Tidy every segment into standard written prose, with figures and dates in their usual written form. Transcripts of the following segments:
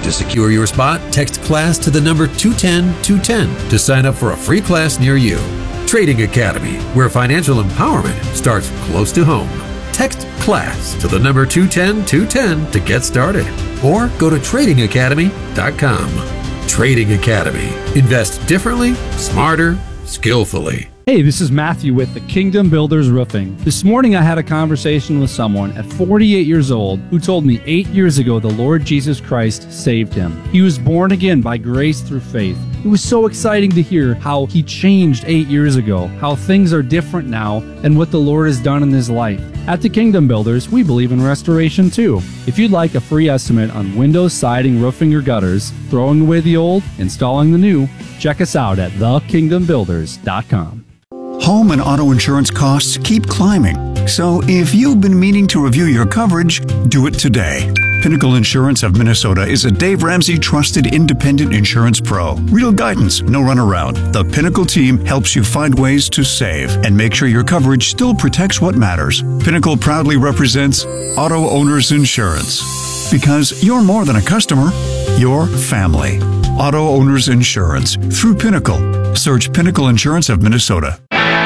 to secure your spot, text CLASS to the number 210-210 to sign up for a free class near you. Trading Academy, where financial empowerment starts close to home. Text CLASS to the number 210-210 to get started, or go to tradingacademy.com. Trading Academy. Invest differently, smarter, skillfully. Hey, this is Matthew with the Kingdom Builders Roofing. This morning I had a conversation with someone at 48 years old who told me 8 years ago the Lord Jesus Christ saved him. He was born again by grace through faith. It was so exciting to hear how he changed 8 years ago, how things are different now, and what the Lord has done in his life. At the Kingdom Builders, we believe in restoration too. If you'd like a free estimate on windows, siding, roofing, or gutters, throwing away the old, installing the new, check us out at thekingdombuilders.com. Home and auto insurance costs keep climbing. So if you've been meaning to review your coverage, do it today. Pinnacle Insurance of Minnesota is a Dave Ramsey trusted independent insurance pro. Real guidance, no runaround. The Pinnacle team helps you find ways to save and make sure your coverage still protects what matters. Pinnacle proudly represents Auto Owners Insurance. Because you're more than a customer, you're family. Auto Owners Insurance through Pinnacle. Search Pinnacle Insurance of Minnesota.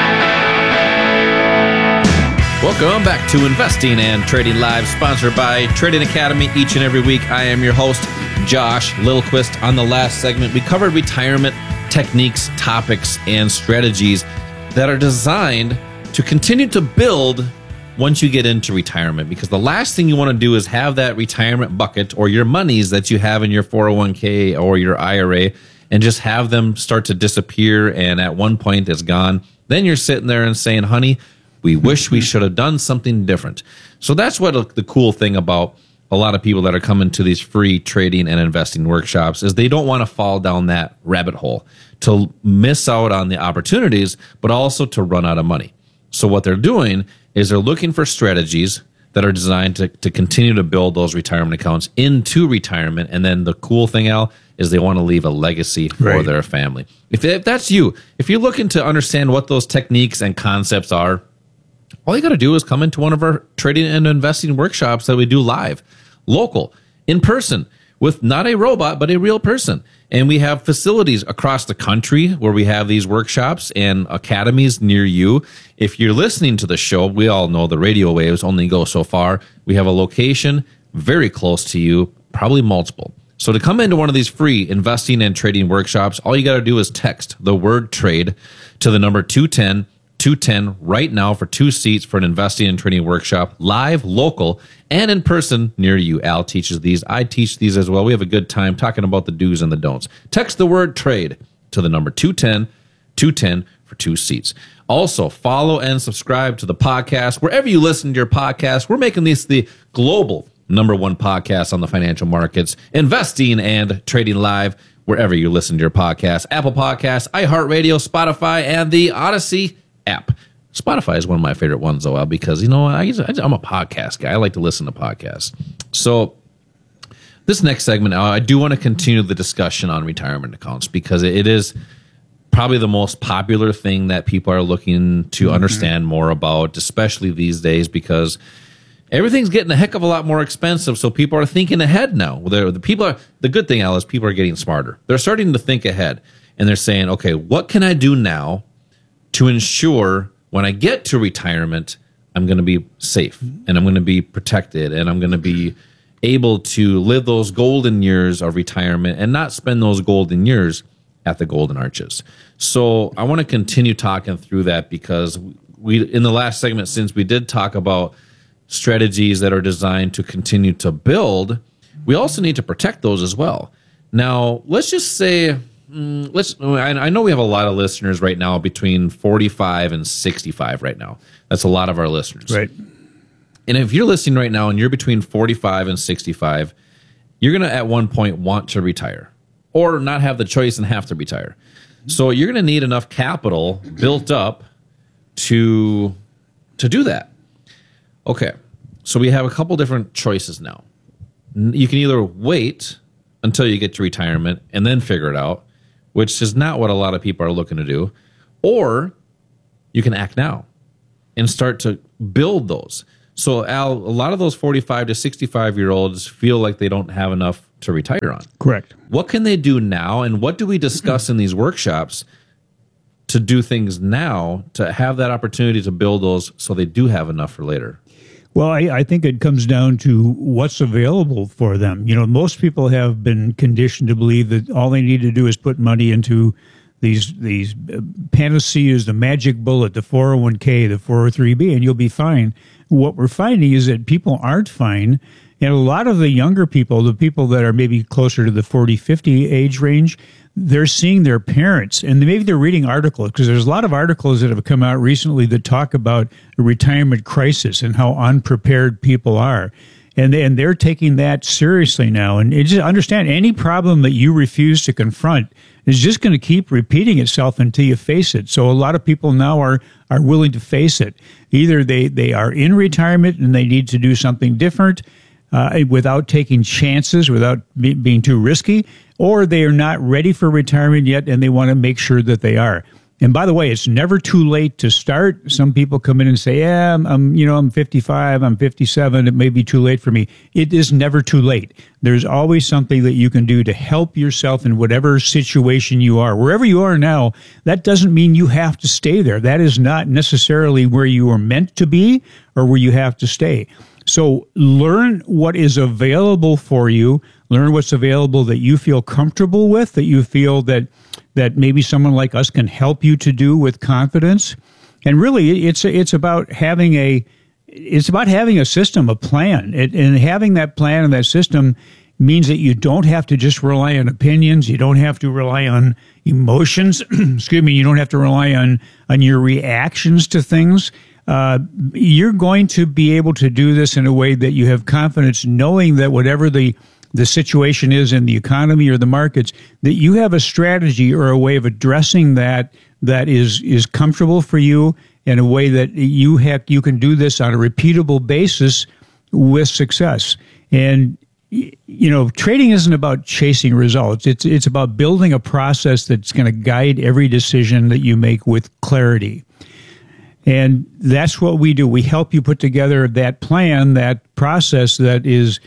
Welcome back to Investing and Trading Live, sponsored by Trading Academy. Each and every week, I am your host, Josh Lillquist. On the last segment, we covered retirement techniques, topics, and strategies that are designed to continue to build once you get into retirement. Because the last thing you want to do is have that retirement bucket or your monies that you have in your 401k or your IRA and just have them start to disappear, and at one point it's gone. Then you're sitting there and saying, honey, we wish we should have done something different. So that's what the cool thing about a lot of people that are coming to these free trading and investing workshops is they don't want to fall down that rabbit hole to miss out on the opportunities, but also to run out of money. So what they're doing is they're looking for strategies that are designed to continue to build those retirement accounts into retirement. And then the cool thing, Al, is they want to leave a legacy for their family. If that's you, if you're looking to understand what those techniques and concepts are, all you got to do is come into one of our trading and investing workshops that we do live, local, in person, with not a robot, but a real person. And we have facilities across the country where we have these workshops and academies near you. If you're listening to the show, we all know the radio waves only go so far. We have a location very close to you, probably multiple. So to come into one of these free investing and trading workshops, all you got to do is text the word trade to the number 210 right now for 2 seats for an investing and trading workshop, live, local, and in person near you. Al teaches these. I teach these as well. We have a good time talking about the do's and the don'ts. Text the word trade to the number 210 for 2 seats. Also, follow and subscribe to the podcast. Wherever you listen to your podcast, we're making this the global #1 podcast on the financial markets, Investing and Trading Live, wherever you listen to your podcast. Apple Podcasts, iHeartRadio, Spotify, and the Odyssey app. Spotify is one of my favorite ones, though, because, I'm a podcast guy. I like to listen to podcasts. So this next segment, I do want to continue the discussion on retirement accounts because it is probably the most popular thing that people are looking to understand more about, especially these days, because everything's getting a heck of a lot more expensive. So people are thinking ahead now. The good thing, Al, is people are getting smarter. They're starting to think ahead, and they're saying, okay, what can I do now to ensure when I get to retirement, I'm going to be safe and I'm going to be protected and I'm going to be able to live those golden years of retirement and not spend those golden years at the Golden Arches. So I want to continue talking through that because in the last segment, since we did talk about strategies that are designed to continue to build, we also need to protect those as well. Now, let's just say, I know we have a lot of listeners right now between 45 and 65 right now. That's a lot of our listeners. Right. And if you're listening right now and you're between 45 and 65, you're going to at one point want to retire or not have the choice and have to retire. So you're going to need enough capital built up to do that. Okay. So we have a couple different choices now. You can either wait until you get to retirement and then figure it out, which is not what a lot of people are looking to do, or you can act now and start to build those. So, Al, a lot of those 45 to 65-year-olds feel like they don't have enough to retire on. Correct. What can they do now, and what do we discuss in these workshops to do things now to have that opportunity to build those so they do have enough for later? Well, I think it comes down to what's available for them. You know, most people have been conditioned to believe that all they need to do is put money into these panaceas, the magic bullet, the 401k, the 403b, and you'll be fine. What we're finding is that people aren't fine. And a lot of the younger people, the people that are maybe closer to the 40, 50 age range, they're seeing their parents, and maybe they're reading articles, because there's a lot of articles that have come out recently that talk about a retirement crisis and how unprepared people are. And they're taking that seriously now. And just understand, any problem that you refuse to confront is just going to keep repeating itself until you face it. So a lot of people now are willing to face it. Either they are in retirement and they need to do something different, without taking chances, without being too risky, or they are not ready for retirement yet and they want to make sure that they are. And by the way, it's never too late to start. Some people come in and say, yeah, I'm 55, I'm 57, it may be too late for me. It is never too late. There's always something that you can do to help yourself in whatever situation you are. Wherever you are now, that doesn't mean you have to stay there. That is not necessarily where you are meant to be or where you have to stay. So learn what is available for you. Learn what's available that you feel comfortable with, that you feel that maybe someone like us can help you to do with confidence. And really, it's about having a system, a plan. And having that plan and that system means that you don't have to just rely on opinions. You don't have to rely on emotions. Excuse me. You don't have to rely on your reactions to things. You're going to be able to do this in a way that you have confidence, knowing that whatever the situation is in the economy or the markets, that you have a strategy or a way of addressing that is comfortable for you, in a way that you can do this on a repeatable basis with success. And trading isn't about chasing results. It's about building a process that's going to guide every decision that you make with clarity. And that's what we do. We help you put together that plan, that process that is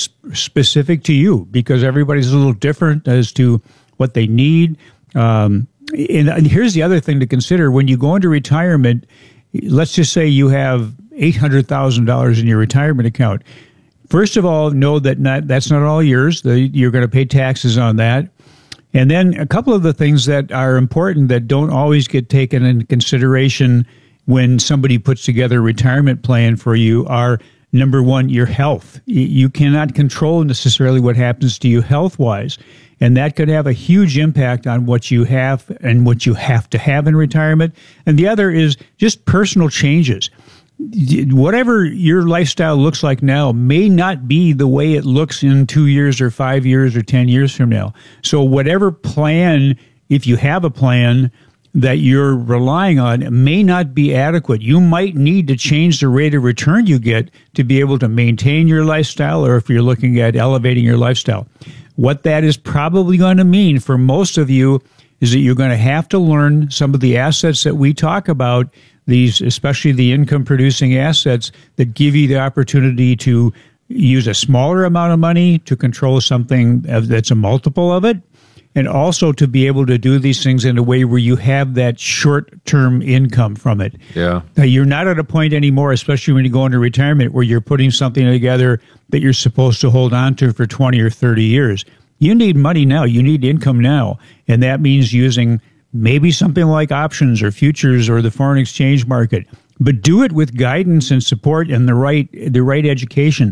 specific to you, because everybody's a little different as to what they need. And here's the other thing to consider. When you go into retirement, let's just say you have $800,000 in your retirement account. First of all, know that that's not all yours. You're going to pay taxes on that. And then a couple of the things that are important that don't always get taken into consideration when somebody puts together a retirement plan for you are, number one, your health. You cannot control necessarily what happens to you health-wise, and that could have a huge impact on what you have and what you have to have in retirement. And the other is just personal changes. Whatever your lifestyle looks like now may not be the way it looks in 2 years or 5 years or 10 years from now. So whatever plan, if you have a plan that you're relying on, may not be adequate. You might need to change the rate of return you get to be able to maintain your lifestyle, or if you're looking at elevating your lifestyle. What that is probably going to mean for most of you is that you're going to have to learn some of the assets that we talk about, these, especially the income producing assets that give you the opportunity to use a smaller amount of money to control something that's a multiple of it, and also to be able to do these things in a way where you have that short-term income from it. Yeah. Now, you're not at a point anymore, especially when you go into retirement, where you're putting something together that you're supposed to hold on to for 20 or 30 years. You need money now. You need income now. And that means using maybe something like options or futures or the foreign exchange market. But do it with guidance and support and the right education.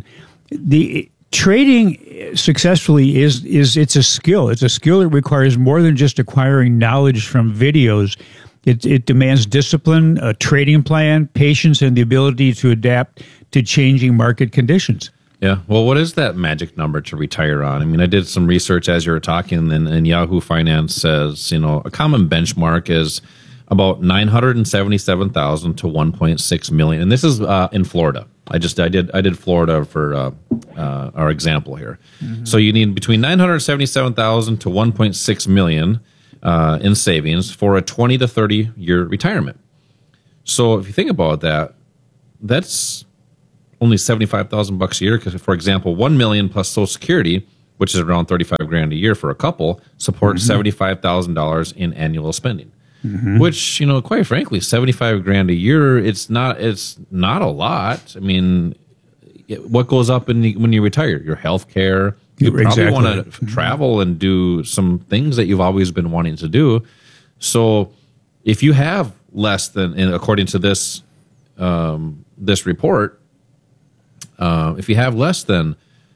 The trading successfully it's a skill. It's a skill that requires more than just acquiring knowledge from videos. It demands discipline, a trading plan, patience, and the ability to adapt to changing market conditions. Yeah. Well, what is that magic number to retire on? I mean, I did some research as you were talking, and Yahoo Finance says, a common benchmark is about $977,000 to $1.6 million, and this is in Florida. I did Florida for our example here. Mm-hmm. So you need between $977,000 to $1.6 million in savings for a 20 to 30 year retirement. So if you think about that, that's only $75,000 a year, because, for example, 1 million plus Social Security, which is around 35 grand a year for a couple, supports $75,000 in annual spending. Which, quite frankly, 75 grand a year, it's not a lot. I mean, what goes up when you retire? Your health care. You probably want to travel and do some things that you've always been wanting to do. So if you have less than, according to this report, if you have less than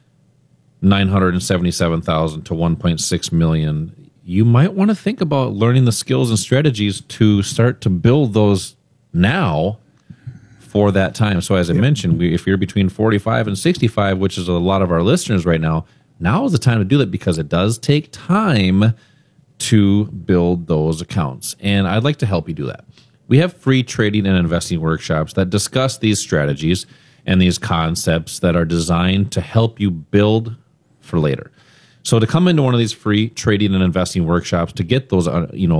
977,000 to 1.6 million, you might want to think about learning the skills and strategies to start to build those now for that time. So as I mentioned, if you're between 45 and 65, which is a lot of our listeners right now is the time to do that, because it does take time to build those accounts. And I'd like to help you do that. We have free trading and investing workshops that discuss these strategies and these concepts that are designed to help you build for later. So to come into one of these free trading and investing workshops, to get those,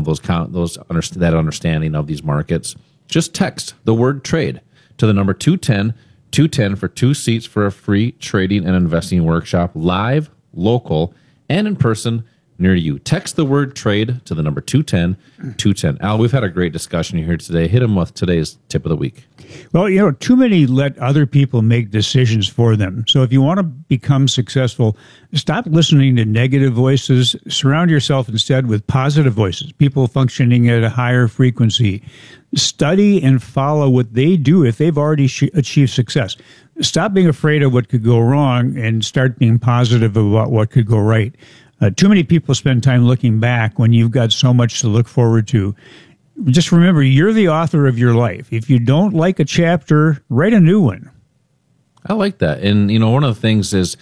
that understanding of these markets, just text the word trade to the number 210 for 2 seats for a free trading and investing workshop, live, local, and in person near you. Text the word trade to the number 210. Al, we've had a great discussion here today. Hit him with today's tip of the week. Well, too many let other people make decisions for them. So if you want to become successful, stop listening to negative voices. Surround yourself instead with positive voices, people functioning at a higher frequency. Study and follow what they do if they've already achieved success. Stop being afraid of what could go wrong and start being positive about what could go right. Too many people spend time looking back when you've got so much to look forward to. Just remember, you're the author of your life. If you don't like a chapter, write a new one. I like that. And, one of the things is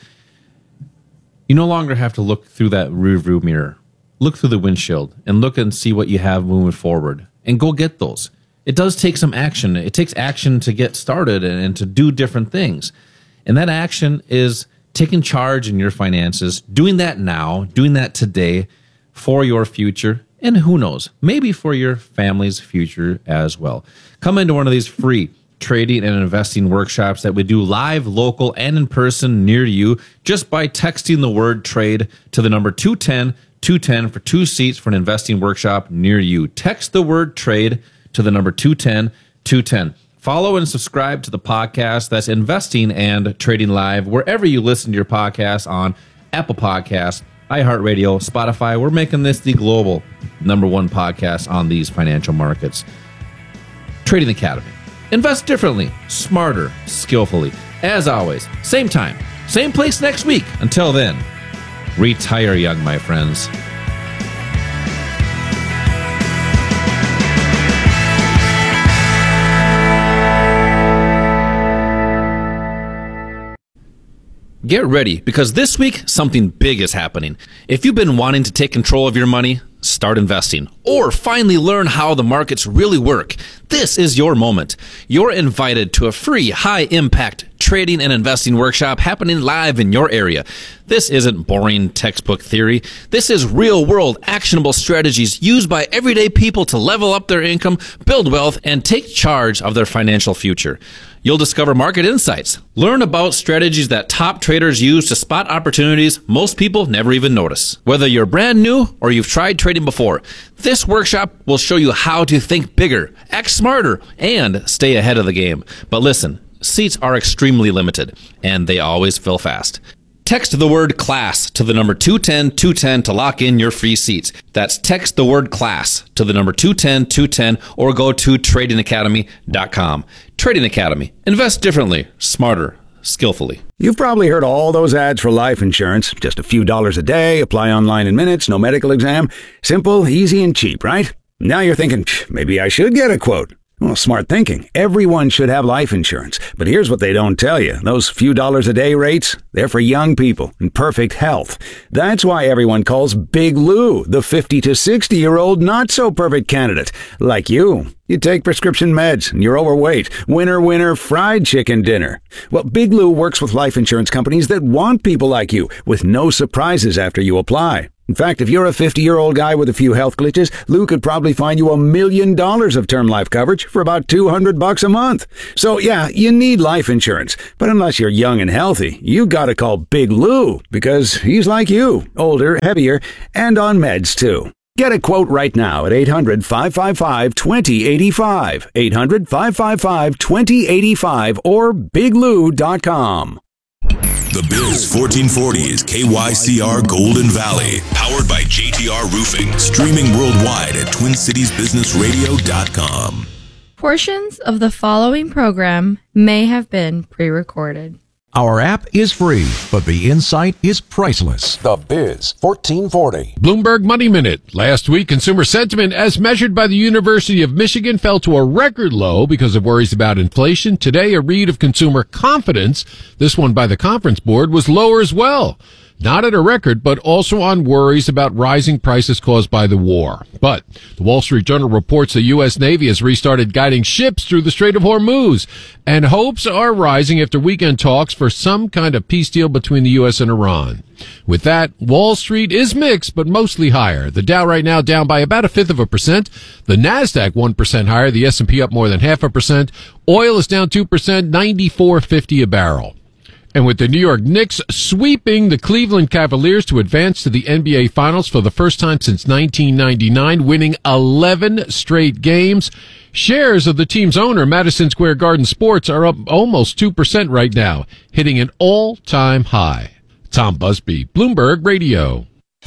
you no longer have to look through that rearview mirror. Look through the windshield and look and see what you have moving forward and go get those. It does take some action. It takes action to get started and to do different things. And that action is taking charge in your finances, doing that now, doing that today for your future, and who knows, maybe for your family's future as well. Come into one of these free trading and investing workshops that we do live, local, and in person near you just by texting the word trade to the number 210 for 2 seats for an investing workshop near you. Text the word trade to the number 210. Follow and subscribe to the podcast. That's Investing and Trading Live, wherever you listen to your podcasts, on Apple Podcasts, iHeartRadio, Spotify. We're making this the global #1 podcast on these financial markets. Trading Academy. Invest differently, smarter, skillfully. As always, same time, same place next week. Until then, retire young, my friends. Get ready, because this week, something big is happening. If you've been wanting to take control of your money, start investing, or finally learn how the markets really work, this is your moment. You're invited to a free, high-impact trading and investing workshop happening live in your area. This isn't boring textbook theory. This is real-world, actionable strategies used by everyday people to level up their income, build wealth, and take charge of their financial future. You'll discover market insights, learn about strategies that top traders use to spot opportunities most people never even notice. Whether you're brand new or you've tried trading before, this workshop will show you how to think bigger, act smarter, and stay ahead of the game. But listen, seats are extremely limited, and they always fill fast. Text the word CLASS to the number 210 to lock in your free seats. That's text the word CLASS to the number 210 or go to tradingacademy.com. Trading Academy. Invest differently, smarter, skillfully. You've probably heard all those ads for life insurance. Just a few dollars a day, apply online in minutes, no medical exam. Simple, easy, and cheap, right? Now you're thinking, maybe I should get a quote. Well, smart thinking. Everyone should have life insurance. But here's what they don't tell you. Those few dollars a day rates, they're for young people in perfect health. That's why everyone calls Big Lou the 50 to 60-year-old not-so-perfect candidate. Like you. You take prescription meds and you're overweight. Winner, fried chicken dinner. Well, Big Lou works with life insurance companies that want people like you with no surprises after you apply. In fact, if you're a 50-year-old guy with a few health glitches, Lou could probably find you $1 million of term life coverage for about $200 a month. So yeah, you need life insurance. But unless you're young and healthy, you gotta call Big Lou, because he's like you, older, heavier, and on meds too. Get a quote right now at 800-555-2085, 800-555-2085, or biglou.com. The Biz 1440 is KYCR Golden Valley, powered by JTR Roofing, streaming worldwide at TwinCitiesBusinessRadio.com. Portions of the following program may have been pre-recorded. Our app is free, but the insight is priceless. The Biz 1440. Bloomberg Money Minute. Last week, consumer sentiment as measured by the University of Michigan fell to a record low because of worries about inflation. Today, a read of consumer confidence, this one by the Conference Board, was lower as well. Not at a record, but also on worries about rising prices caused by the war. But the Wall Street Journal reports the U.S. Navy has restarted guiding ships through the Strait of Hormuz, and hopes are rising after weekend talks for some kind of peace deal between the U.S. and Iran. With that, Wall Street is mixed, but mostly higher. The Dow right now down by about 0.5%. The Nasdaq 1% higher. The S&P up more than 0.5%. Oil is down 2%, $94.50 a barrel. And with the New York Knicks sweeping the Cleveland Cavaliers to advance to the NBA Finals for the first time since 1999, winning 11 straight games, shares of the team's owner, Madison Square Garden Sports, are up almost 2% right now, hitting an all-time high. Tom Busby, Bloomberg Radio.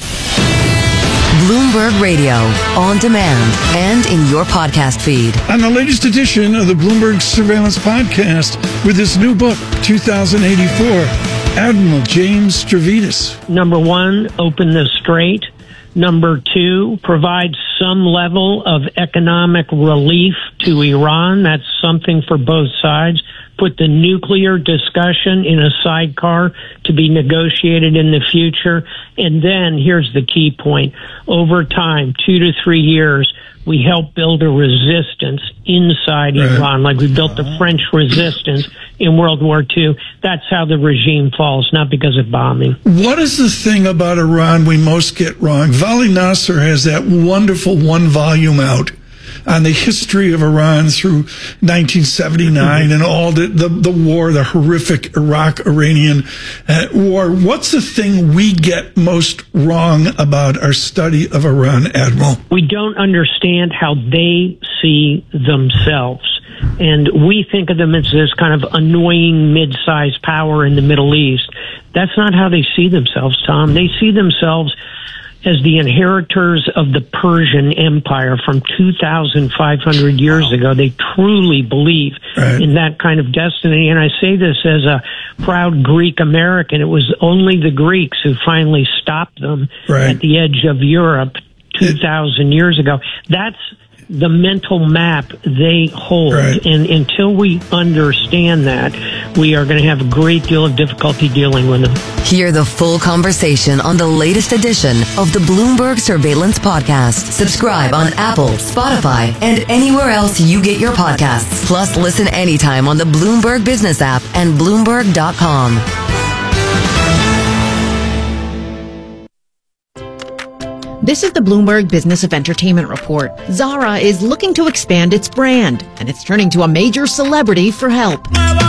Bloomberg Radio, on demand and in your podcast feed. On the latest edition of the Bloomberg Surveillance Podcast with his new book, 2084, Admiral James Stavridis. Number one, open the strait. Number two, provide some level of economic relief to Iran. That's something for both sides. Put the nuclear discussion in a sidecar to be negotiated in the future. And then here's the key point. Over time, 2 to 3 years, we help build a resistance inside Iran, like we built the French resistance in World War II. That's how the regime falls, not because of bombing. What is the thing about Iran we most get wrong? Vali Nasser has that wonderful one volume out on the history of Iran through 1979 and all the war, the horrific Iraq-Iranian war. What's the thing we get most wrong about our study of Iran, Admiral? We don't understand how they see themselves. And we think of them as this kind of annoying mid-sized power in the Middle East. That's not how they see themselves, Tom. They see themselves as the inheritors of the Persian Empire from 2,500 years ago. They truly believe in that kind of destiny. And I say this as a proud Greek American. It was only the Greeks who finally stopped them at the edge of Europe 2,000 years ago. That's the mental map they hold. And until we understand that, we are going to have a great deal of difficulty dealing with them. Hear the full conversation on the latest edition of the Bloomberg Surveillance Podcast. Subscribe on Apple, Spotify, and anywhere else you get your podcasts. Plus, listen anytime on the Bloomberg Business app and Bloomberg.com. This is the Bloomberg Business of Entertainment Report. Zara is looking to expand its brand, and it's turning to a major celebrity for help.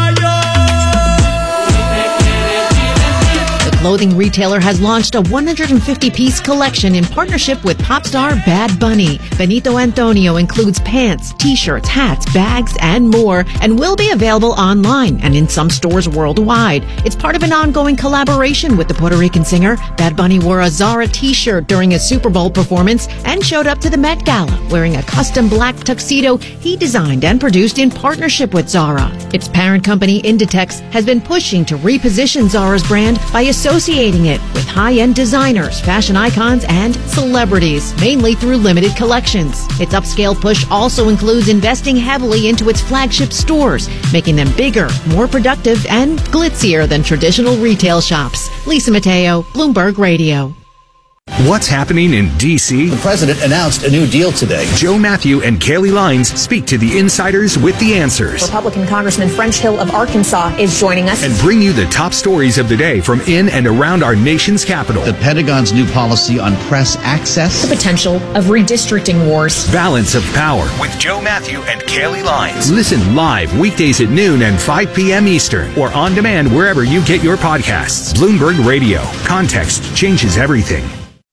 The clothing retailer has launched a 150-piece collection in partnership with pop star Bad Bunny. Benito Antonio includes pants, t-shirts, hats, bags, and more, and will be available online and in some stores worldwide. It's part of an ongoing collaboration with the Puerto Rican singer. Bad Bunny wore a Zara t-shirt during a Super Bowl performance and showed up to the Met Gala wearing a custom black tuxedo he designed and produced in partnership with Zara. Its parent company, Inditex, has been pushing to reposition Zara's brand by associating it with high-end designers, fashion icons, and celebrities, mainly through limited collections. Its upscale push also includes investing heavily into its flagship stores, making them bigger, more productive, and glitzier than traditional retail shops. Lisa Mateo, Bloomberg Radio. What's happening in D.C.? The president announced a new deal today. Joe Matthew and Kaylee Lines speak to the insiders with the answers. Republican Congressman French Hill of Arkansas is joining us. And bring you the top stories of the day from in and around our nation's capital. The Pentagon's new policy on press access. The potential of redistricting wars. Balance of Power with Joe Matthew and Kaylee Lines. Listen live weekdays at noon and 5 p.m. Eastern or on demand wherever you get your podcasts. Bloomberg Radio. Context changes everything.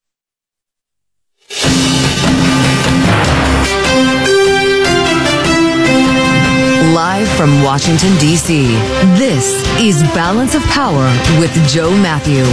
Live from Washington, D.C., this is Balance of Power with Joe Matthew.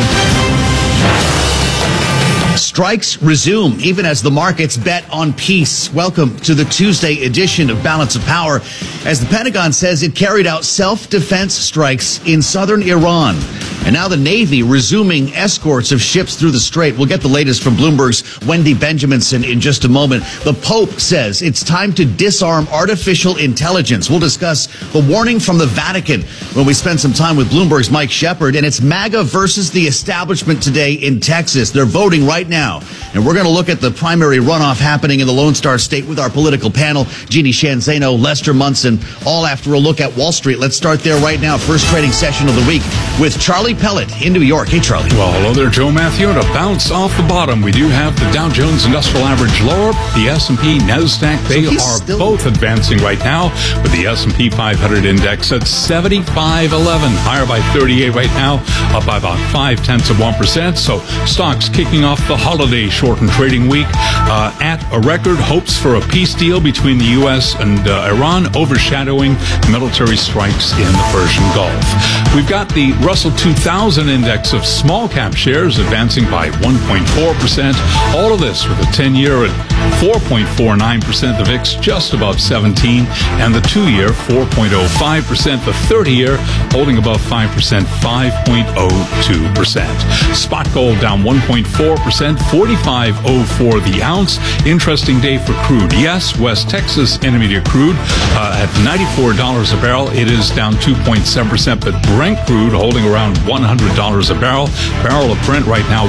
Strikes resume, even as the markets bet on peace. Welcome to the Tuesday edition of Balance of Power, as the Pentagon says it carried out self-defense strikes in southern Iran. And now the Navy resuming escorts of ships through the strait. We'll get the latest from Bloomberg's Wendy Benjaminson in just a moment. The Pope says it's time to disarm artificial intelligence. We'll discuss the warning from the Vatican when we spend some time with Bloomberg's Mike Shepard. And it's MAGA versus the establishment today in Texas. They're voting right now. And we're going to look at the primary runoff happening in the Lone Star State with our political panel, Jeannie Sheehan Zaino, Lester Munson, all after a look at Wall Street. Let's start there right now. First trading session of the week with Charlie Pellet in New York. Hey, Charlie. Well, hello there, Joe Matthew. To bounce off the bottom, we do have the Dow Jones Industrial Average lower, the S&P, NASDAQ. They are both advancing right now, with the S&P 500 index at 75.11, higher by 38 right now, up by about 0.5%. So stocks kicking off the holiday shortened trading week at a record. Hopes for a peace deal between the U.S. and Iran overshadowing military strikes in the Persian Gulf. We've got the Russell 2000 index of small cap shares advancing by 1.4%. All of this with a 10-year at 4.49%, the VIX just above 17, and the 2-year 4.05%, the 30-year holding above 5%, 5.02%. Spot gold down 1.4%, 45.04 the ounce. Interesting day for crude. Yes, West Texas Intermediate crude at $94 a barrel. It is down 2.7%, but Brent crude holding around $100 a barrel. Barrel of Brent right now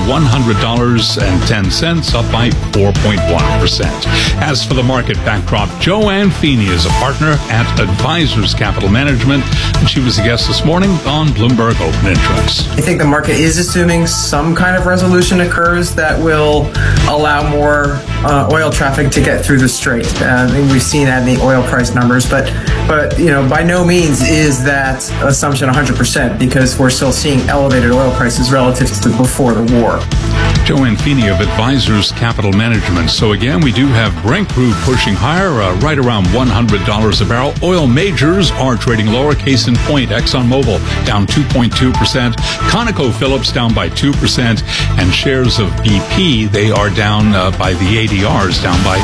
$100.10, up by 4.1%. As for the market backdrop, Joanne Feeney is a partner at Advisors Capital Management, and she was a guest this morning on Bloomberg Open Interest. I think the market is assuming some kind of resolution occurs that will allow more oil traffic to get through the strait. We've seen that in the oil price numbers, but by no means is that assumption 100%, because we're still seeing elevated oil prices relative to before the war. Joanne Feeney of Advisors Capital Management. So again, we do have Brent crude pushing higher, right around $100 a barrel. Oil majors are trading lower. Case in point, ExxonMobil down 2.2%. ConocoPhillips down by 2%. And shares of BP, they are down by the ADRs, down by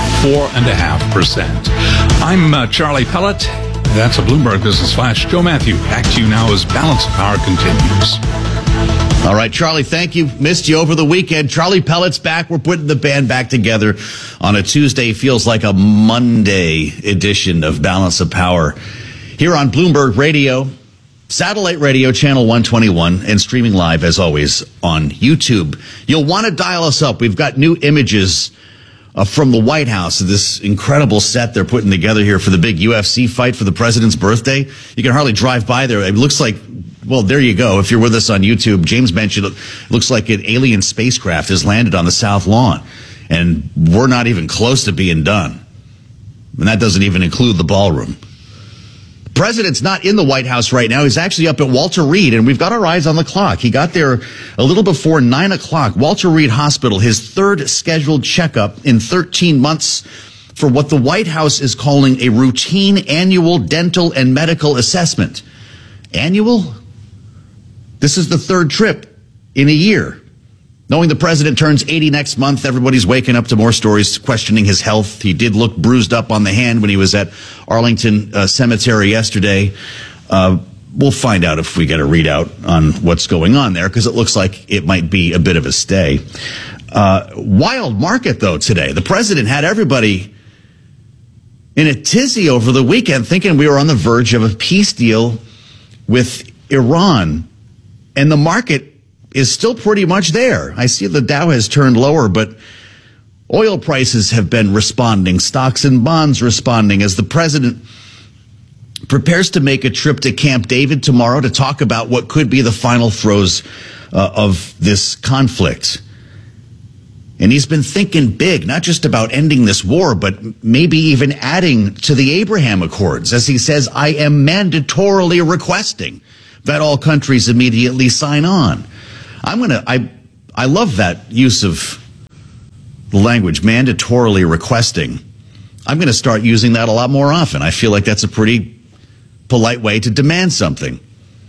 4.5%. I'm Charlie Pellet. That's a Bloomberg Business Flash. Joe Matthew, back to you now as Balance of Power continues. All right, Charlie, thank you. Missed you over the weekend. Charlie Pellet's back. We're putting the band back together on a Tuesday. Feels like a Monday edition of Balance of Power here on Bloomberg Radio, satellite radio, channel 121, and streaming live, as always, on YouTube. You'll want to dial us up. We've got new images from the White House, this incredible set they're putting together here for the big UFC fight for the president's birthday. You can hardly drive by there. It looks like, well, there you go. If you're with us on YouTube, James mentioned it looks like an alien spacecraft has landed on the South Lawn, and we're not even close to being done. And that doesn't even include the ballroom. The president's not in the White House right now. He's actually up at Walter Reed, and we've got our eyes on the clock. He got there a little before 9 o'clock. Walter Reed Hospital, his third scheduled checkup in 13 months for what the White House is calling a routine annual dental and medical assessment. Annual? This is the third trip in a year. Knowing the president turns 80 next month, everybody's waking up to more stories questioning his health. He did look bruised up on the hand when he was at Arlington Cemetery yesterday. We'll find out if we get a readout on what's going on there, because it looks like it might be a bit of a stay. Wild market, though, today. The president had everybody in a tizzy over the weekend, thinking we were on the verge of a peace deal with Iran. And the market is still pretty much there. I see the Dow has turned lower, but oil prices have been responding, stocks and bonds responding as the president prepares to make a trip to Camp David tomorrow to talk about what could be the final throes of this conflict. And he's been thinking big, not just about ending this war, but maybe even adding to the Abraham Accords. As he says, I am mandatorily requesting that all countries immediately sign on. I love that use of the language, mandatorily requesting. I'm going to start using that a lot more often. I feel like that's a pretty polite way to demand something.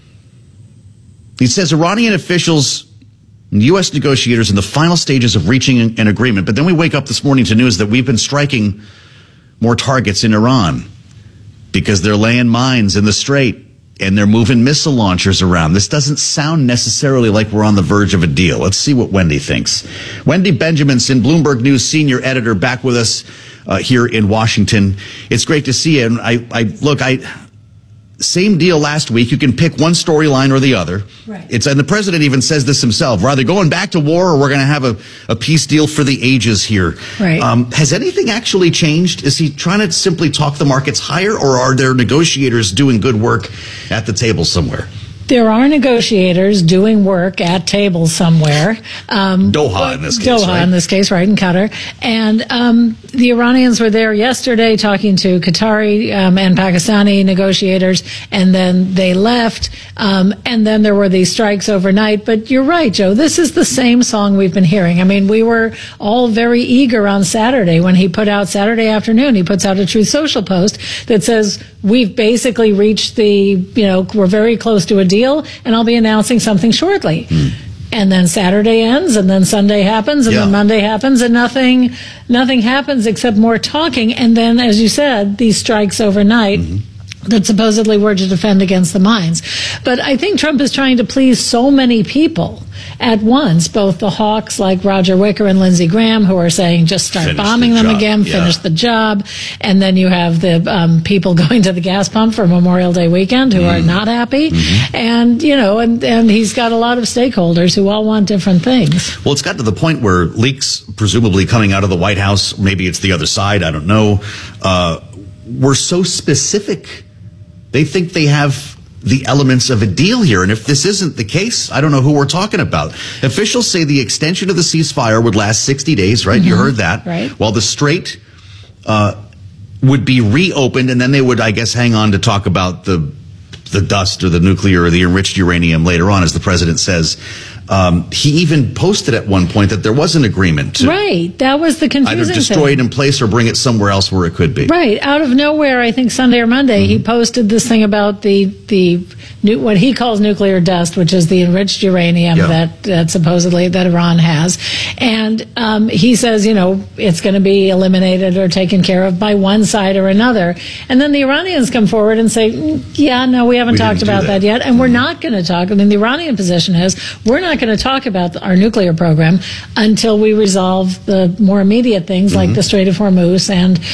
He says Iranian officials and U.S. negotiators in the final stages of reaching an agreement. But then we wake up this morning to news that we've been striking more targets in Iran because they're laying mines in the Strait and they're moving missile launchers around. This doesn't sound necessarily like we're on the verge of a deal. Let's see what Wendy thinks. Wendy Benjaminson, Bloomberg News senior editor, back with us here in Washington. It's great to see you. And same deal last week. You can pick one storyline or the other. Right. And the president even says this himself. We're either going back to war or we're going to have a peace deal for the ages here. Right. Has anything actually changed? Is he trying to simply talk the markets higher, or are there negotiators doing good work at the table somewhere? There are negotiators doing work at tables somewhere. Doha in this case, Doha right? in this case, right, in Qatar. And the Iranians were there yesterday talking to Qatari and Pakistani negotiators, and then they left. And then there were these strikes overnight. But you're right, Joe. This is the same song we've been hearing. I mean, we were all very eager on Saturday when he put out Saturday afternoon. He puts out a Truth Social post that says, we've basically reached we're very close to a deal, and I'll be announcing something shortly. And then Saturday ends, and then Sunday happens, and then Monday happens, and nothing happens except more talking. And then, as you said, these strikes overnight that supposedly were to defend against the mines. But I think Trump is trying to please so many people at once, both the hawks like Roger Wicker and Lindsey Graham, who are saying just start bombing them again, finish the job. And then you have the people going to the gas pump for Memorial Day weekend who are not happy. And, and he's got a lot of stakeholders who all want different things. Well, it's got to the point where leaks presumably coming out of the White House, maybe it's the other side, I don't know, were so specific. They think they have the elements of a deal here. And if this isn't the case, I don't know who we're talking about. Officials say the extension of the ceasefire would last 60 days, right? You heard that. Right. While the Strait would be reopened, and then they would, I guess, hang on to talk about the dust or the nuclear or the enriched uranium later on, as the president says. He even posted at one point that there was an agreement to that was the confusing either destroy it in place or bring it somewhere else where it could be. Right. Out of nowhere, I think Sunday or Monday, he posted this thing about the what he calls nuclear dust, which is the enriched uranium that supposedly that Iran has. And he says, it's going to be eliminated or taken care of by one side or another. And then the Iranians come forward and say, no, we haven't talked about that yet. And we're not going to talk. I mean, the Iranian position is we're not going to talk about our nuclear program until we resolve the more immediate things like the Strait of Hormuz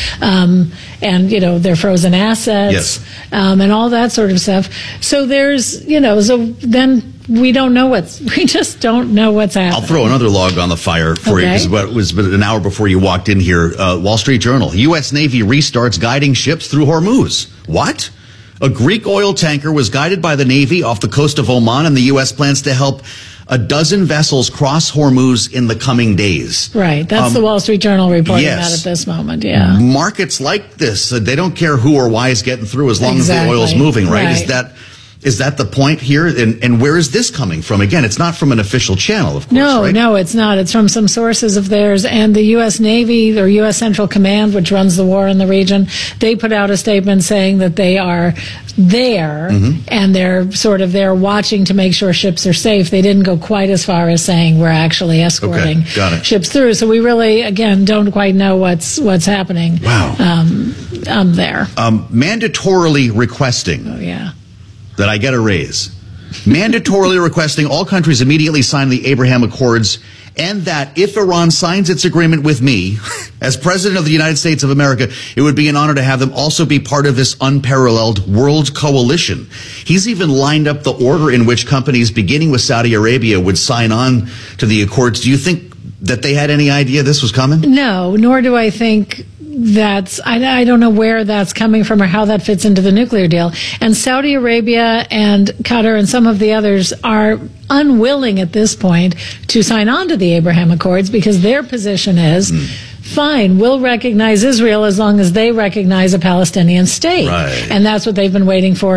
and their frozen assets and all that sort of stuff. So there's so then we just don't know what's happening. I'll throw another log on the fire for you because it was an hour before you walked in here. Wall Street Journal: U.S. Navy restarts guiding ships through Hormuz. What? A Greek oil tanker was guided by the Navy off the coast of Oman, and the U.S. plans to help a dozen vessels cross Hormuz in the coming days. Right. That's the Wall Street Journal reporting that at this moment. Yeah. Markets like this, they don't care who or why is getting through as long as the oil's moving, right? Is that the point here? And where is this coming from? Again, it's not from an official channel, of course, right? No, it's not. It's from some sources of theirs. And the U.S. Navy or U.S. Central Command, which runs the war in the region, they put out a statement saying that they are there and they're sort of there watching to make sure ships are safe. They didn't go quite as far as saying we're actually escorting ships through. So we really, again, don't quite know what's happening. Wow. There. Mandatorily requesting. Oh, yeah. That I get a raise. Mandatorily requesting all countries immediately sign the Abraham Accords, and that if Iran signs its agreement with me, As President of the United States of America, it would be an honor to have them also be part of this unparalleled world coalition. He's even lined up the order in which companies, beginning with Saudi Arabia, would sign on to the accords. Do you think that they had any idea this was coming? No, nor do I think I don't know where that's coming from or how that fits into the nuclear deal. And Saudi Arabia and Qatar and some of the others are unwilling at this point to sign on to the Abraham Accords because their position is, fine, we'll recognize Israel as long as they recognize a Palestinian state. Right. And that's what they've been waiting for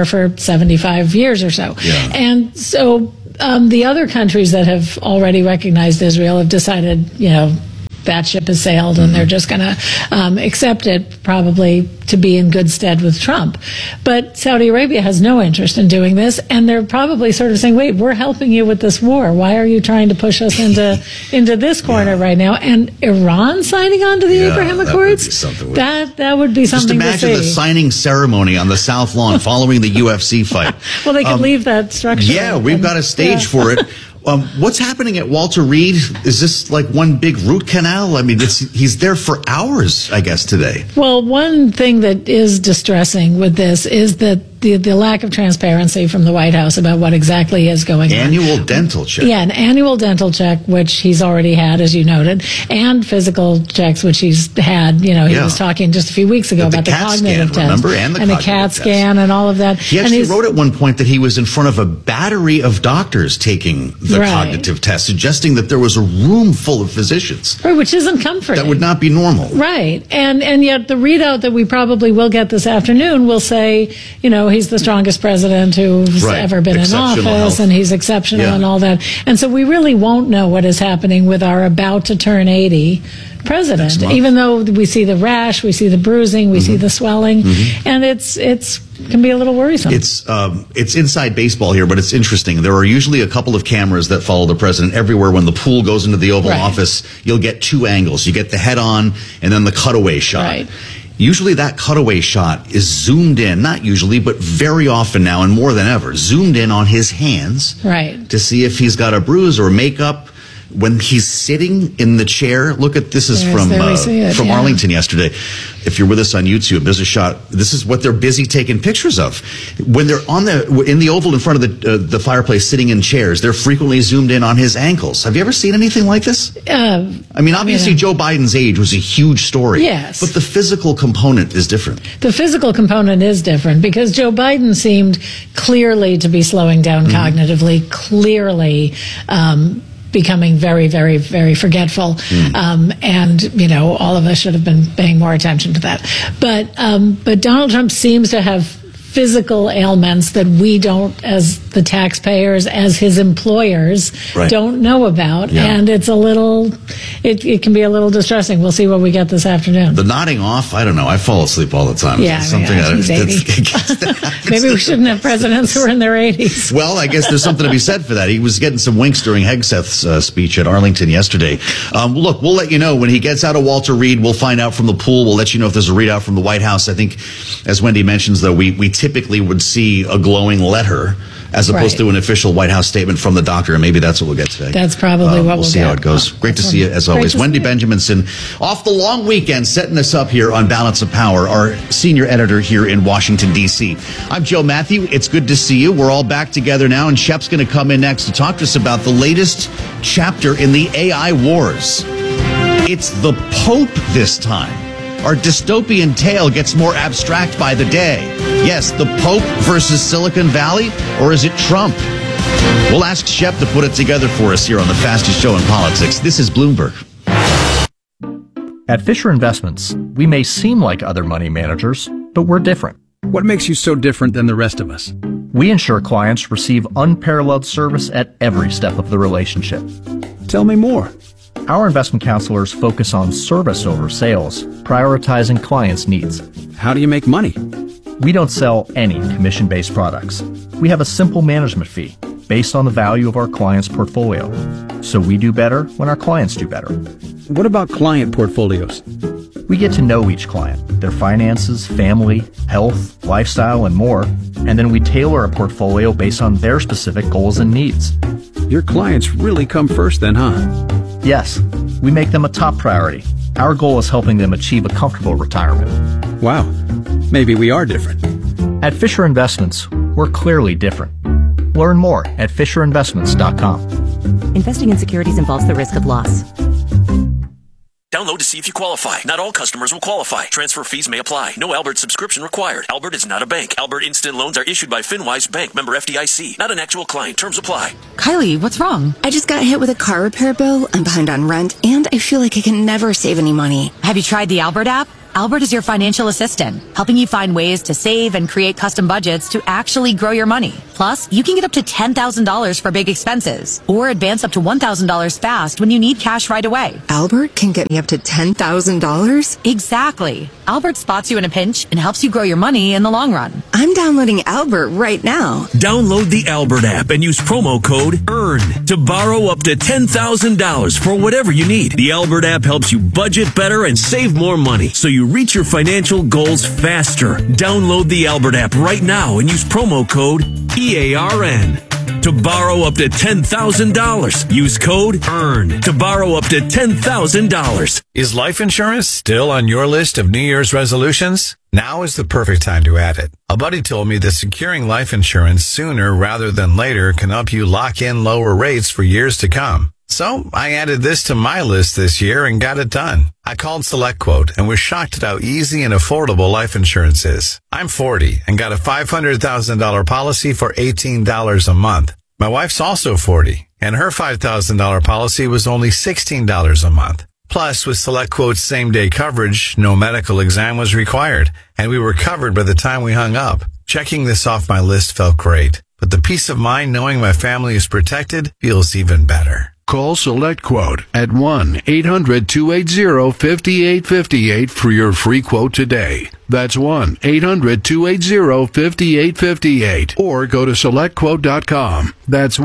75 years or so. Yeah. And so the other countries that have already recognized Israel have decided, that ship has sailed and they're just going to accept it probably to be in good stead with Trump. But Saudi Arabia has no interest in doing this, and they're probably sort of saying, wait, we're helping you with this war. Why are you trying to push us into this corner right now? And Iran signing on to the Abraham Accords? That would be something Just imagine to see. the signing ceremony on the South Lawn following the UFC fight. Well, they could leave that structure. Yeah, we've got a stage for it. What's happening at Walter Reed? Is this like one big root canal? I mean, he's there for hours, I guess, today. Well, one thing that is distressing with this is that the lack of transparency from the White House about what exactly is going on. Annual dental check. Yeah, an annual dental check, which he's already had, as you noted, and physical checks, which he's had. He was talking just a few weeks ago about the cognitive test. Remember? And the CAT scan and all of that. He actually wrote at one point that he was in front of a battery of doctors taking the cognitive test, suggesting that there was a room full of physicians. Right, which isn't comforting. That would not be normal. Right. And yet the readout that we probably will get this afternoon will say, he's the strongest president who's ever been in office, and he's exceptional and all that. And so we really won't know what is happening with our about to turn 80 president, even though we see the rash, we see the bruising, we see the swelling, and it's can be a little worrisome. It's inside baseball here, but it's interesting. There are usually a couple of cameras that follow the president everywhere. When the pool goes into the Oval Office, you'll get two angles. You get the head on and then the cutaway shot. Right. Usually that cutaway shot is zoomed in, not usually, but very often now and more than ever, zoomed in on his hands to see if he's got a bruise or makeup. When he's sitting in the chair, look at this is from Arlington yesterday. If you're with us on YouTube, there's a shot. This is what they're busy taking pictures of. When they're in the oval in front of the fireplace, sitting in chairs, they're frequently zoomed in on his ankles. Have you ever seen anything like this? I mean, obviously, Joe Biden's age was a huge story. Yes, but the physical component is different. The physical component is different because Joe Biden seemed clearly to be slowing down cognitively, clearly. Becoming very, very, very forgetful. And, all of us should have been paying more attention to that. But Donald Trump seems to have physical ailments that we don't, as the taxpayers, as his employers, don't know about. Yeah. And it's it can be a little distressing. We'll see what we get this afternoon. The nodding off, I don't know. I fall asleep all the time. Yeah, he's 80. Maybe we shouldn't have presidents who are in their 80s. Well, I guess there's something to be said for that. He was getting some winks during Hegseth's speech at Arlington yesterday. Look, we'll let you know when he gets out of Walter Reed. We'll find out from the pool. We'll let you know if there's a readout from the White House. I think, as Wendy mentions, though, we typically would see a glowing letter as opposed to an official White House statement from the doctor, and maybe that's what we'll get today. That's probably what we'll see how it goes. Great to see you, as always. Wendy Benjaminson, off the long weekend, setting us up here on Balance of Power, our senior editor here in Washington, D.C. I'm Joe Matthew. It's good to see you. We're all back together now, and Shep's going to come in next to talk to us about the latest chapter in the AI wars. It's the Pope this time. Our dystopian tale gets more abstract by the day. Yes, the Pope versus Silicon Valley, or is it Trump? We'll ask Shep to put it together for us here on the fastest show in politics. This is Bloomberg. At Fisher Investments, we may seem like other money managers, but we're different. What makes you so different than the rest of us? We ensure clients receive unparalleled service at every step of the relationship. Tell me more. Our investment counselors focus on service over sales, prioritizing clients' needs. How do you make money? We don't sell any commission-based products. We have a simple management fee based on the value of our client's portfolio. So we do better when our clients do better. What about client portfolios? We get to know each client, their finances, family, health, lifestyle, and more, and then we tailor a portfolio based on their specific goals and needs. Your clients really come first then, huh? Yes, we make them a top priority, Our goal is helping them achieve a comfortable retirement. Wow. Maybe we are different. At Fisher Investments, we're clearly different. Learn more at FisherInvestments.com. Investing in securities involves the risk of loss. Download to see if you qualify. Not all customers will qualify. Transfer fees may apply. No Albert subscription required. Albert is not a bank. Albert Instant Loans are issued by FinWise Bank, member FDIC. Not an actual client. Terms apply. Kylie, what's wrong? I just got hit with a car repair bill. I'm behind on rent, and I feel like I can never save any money. Have you tried the Albert app? Albert is your financial assistant, helping you find ways to save and create custom budgets to actually grow your money. Plus, you can get up to $10,000 for big expenses, or advance up to $1,000 fast when you need cash right away. Albert can get me up to $10,000? Exactly. Albert spots you in a pinch and helps you grow your money in the long run. I'm downloading Albert right now. Download the Albert app and use promo code EARN to borrow up to $10,000 for whatever you need. The Albert app helps you budget better and save more money, so you reach your financial goals faster. Download the Albert app right now and use promo code EARN to borrow up to $10,000. Use code EARN to borrow up to $10,000. Is life insurance still on your list of New Year's resolutions? Now is the perfect time to add it. A buddy told me that securing life insurance sooner rather than later can help you lock in lower rates for years to come. So I added this to my list this year and got it done. I called SelectQuote and was shocked at how easy and affordable life insurance is. I'm 40 and got a $500,000 policy for $18 a month. My wife's also 40 and her $5,000 policy was only $16 a month. Plus, with SelectQuote's same-day coverage, no medical exam was required, and we were covered by the time we hung up. Checking this off my list felt great, but the peace of mind knowing my family is protected feels even better. Call SelectQuote at 1-800-280-5858 for your free quote today. That's 1-800-280-5858. Or go to SelectQuote.com. That's